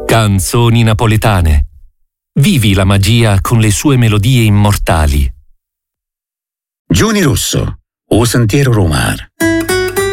Canzoni napoletane. Vivi la magia con le sue melodie immortali. Giuni Rosso, O Sentiero Romar.